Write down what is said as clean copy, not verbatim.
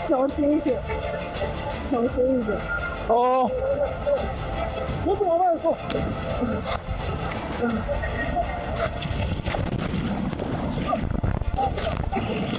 小心一些，小心一点。 哦，我往外走。